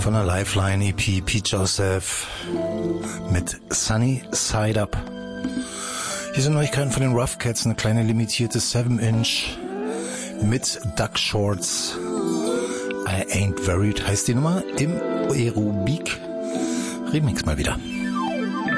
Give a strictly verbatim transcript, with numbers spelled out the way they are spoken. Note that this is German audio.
von der Lifeline E P Pete Joseph mit Sunny Side Up. Hier sind Neuigkeiten von den Rough Cats, eine kleine limitierte seven inch mit Duck Shorts. I Ain't Worried heißt die Nummer im Aerobik Remix mal wieder.